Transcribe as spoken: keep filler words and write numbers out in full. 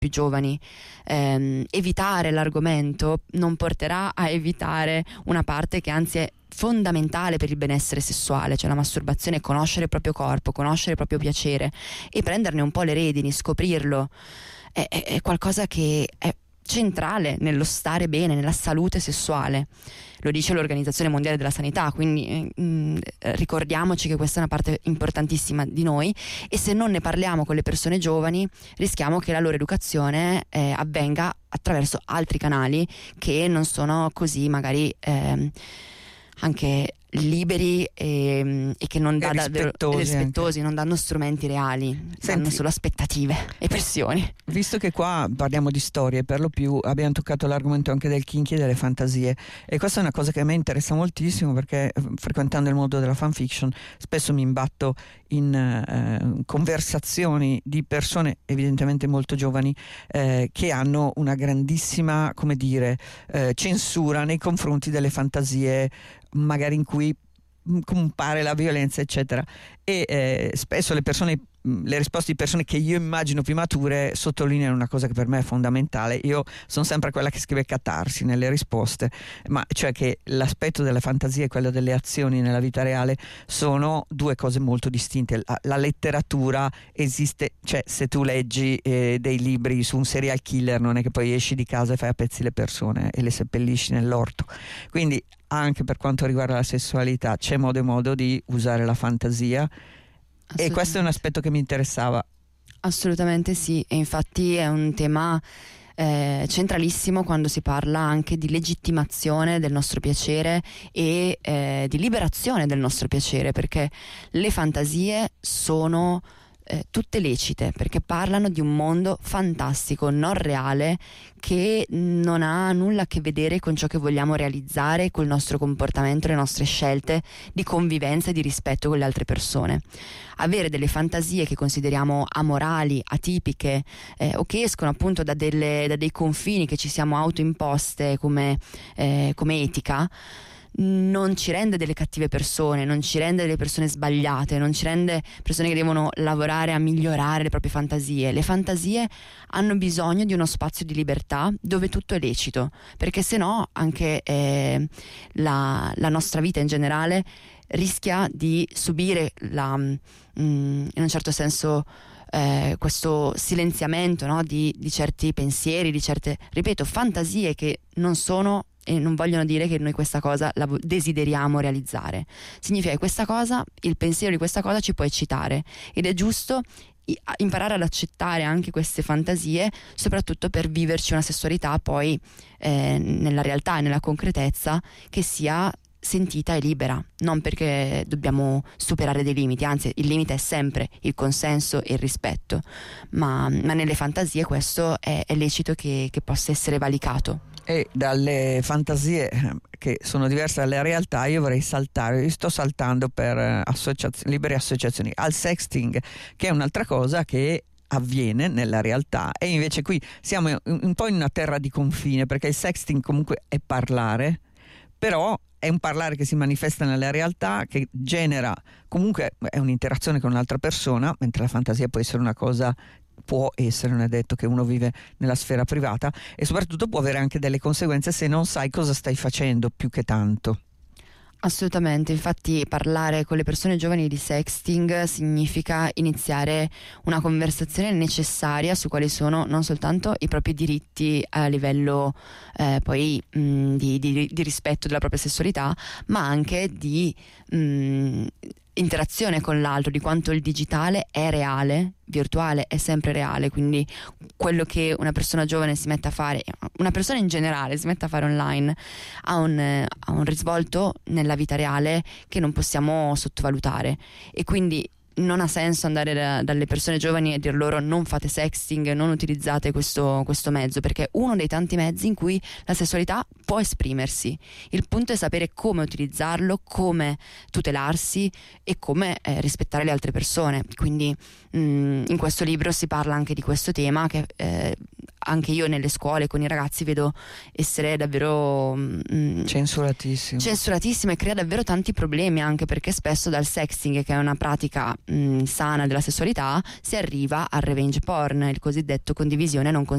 più giovani. Eh, evitare l'argomento non porterà a evitare una parte che anzi è fondamentale per il benessere sessuale, cioè la masturbazione, conoscere il proprio corpo, conoscere il proprio piacere e prenderne un po' le redini, scoprirlo. È, è, è qualcosa che è centrale nello stare bene, nella salute sessuale. Lo dice l'Organizzazione Mondiale della Sanità, quindi mh, ricordiamoci che questa è una parte importantissima di noi, e se non ne parliamo con le persone giovani rischiamo che la loro educazione eh, avvenga attraverso altri canali che non sono così magari eh, anche liberi e, e che non dà rispettosi, rispettosi non danno strumenti reali. Senti, danno solo aspettative e pressioni. Visto che qua parliamo di storie, per lo più abbiamo toccato l'argomento anche del kinky e delle fantasie, e questa è una cosa che a me interessa moltissimo, perché frequentando il mondo della fanfiction spesso mi imbatto in eh, conversazioni di persone evidentemente molto giovani eh, che hanno una grandissima, come dire, eh, censura nei confronti delle fantasie magari in cui compare la violenza eccetera, e eh, spesso le persone le risposte di persone che io immagino più mature sottolineano una cosa che per me è fondamentale. Io sono sempre quella che scrive catarsi nelle risposte, ma cioè che l'aspetto della fantasia e quello delle azioni nella vita reale sono due cose molto distinte. La, la letteratura esiste, cioè se tu leggi eh, dei libri su un serial killer non è che poi esci di casa e fai a pezzi le persone e le seppellisci nell'orto. Quindi anche per quanto riguarda la sessualità c'è modo e modo di usare la fantasia, e questo è un aspetto che mi interessava. Assolutamente sì, e infatti è un tema eh, centralissimo quando si parla anche di legittimazione del nostro piacere e eh, di liberazione del nostro piacere, perché le fantasie sono eh, tutte lecite, perché parlano di un mondo fantastico, non reale, che non ha nulla a che vedere con ciò che vogliamo realizzare, col nostro comportamento, le nostre scelte di convivenza e di rispetto con le altre persone. Avere delle fantasie che consideriamo amorali, atipiche eh, o che escono appunto da, delle, da dei confini che ci siamo autoimposte come, eh, come etica, non ci rende delle cattive persone, non ci rende delle persone sbagliate, non ci rende persone che devono lavorare a migliorare le proprie fantasie. Le fantasie hanno bisogno di uno spazio di libertà dove tutto è lecito, perché se no anche eh, la, la nostra vita in generale rischia di subire la, mh, in un certo senso eh, questo silenziamento, no? di, di certi pensieri, di certe, ripeto, fantasie che non sono e non vogliono dire che noi questa cosa la desideriamo realizzare. Significa che questa cosa, il pensiero di questa cosa ci può eccitare, ed è giusto imparare ad accettare anche queste fantasie, soprattutto per viverci una sessualità poi eh, nella realtà e nella concretezza che sia sentita e libera, non perché dobbiamo superare dei limiti, anzi il limite è sempre il consenso e il rispetto, ma, ma nelle fantasie questo è, è lecito che, che possa essere valicato. E dalle fantasie che sono diverse dalle realtà io vorrei saltare, io sto saltando per associaz- libere associazioni al sexting, che è un'altra cosa che avviene nella realtà, e invece qui siamo un po' in una terra di confine, perché il sexting comunque è parlare, però è un parlare che si manifesta nella realtà, che genera comunque è un'interazione con un'altra persona, mentre la fantasia può essere una cosa, può essere, non è detto che uno vive nella sfera privata, e soprattutto può avere anche delle conseguenze se non sai cosa stai facendo più che tanto. Assolutamente, infatti parlare con le persone giovani di sexting significa iniziare una conversazione necessaria su quali sono non soltanto i propri diritti a livello eh, poi mh, di, di, di rispetto della propria sessualità, ma anche di mh, interazione con l'altro, di quanto il digitale è reale, virtuale è sempre reale, quindi quello che una persona giovane si mette a fare, una persona in generale si mette a fare online, ha un, ha un risvolto nella vita reale che non possiamo sottovalutare, e quindi non ha senso andare da, dalle persone giovani e dir loro non fate sexting, non utilizzate questo, questo mezzo, perché è uno dei tanti mezzi in cui la sessualità può esprimersi. Il punto è sapere come utilizzarlo, come tutelarsi e come eh, rispettare le altre persone. Quindi mh, in questo libro si parla anche di questo tema, che eh, anche io nelle scuole con i ragazzi vedo essere davvero mh, censuratissimo censuratissimo e crea davvero tanti problemi, anche perché spesso dal sexting, che è una pratica mh, sana della sessualità, si arriva al revenge porn, il cosiddetto condivisione non consentita.